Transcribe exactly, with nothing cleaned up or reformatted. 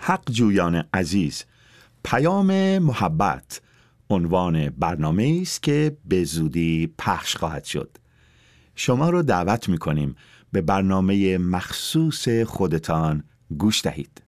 حق جویان عزیز، پیام محبت عنوان برنامه است که به زودی پخش خواهد شد. شما را دعوت می‌کنیم به برنامه مخصوص خودتان گوش دهید.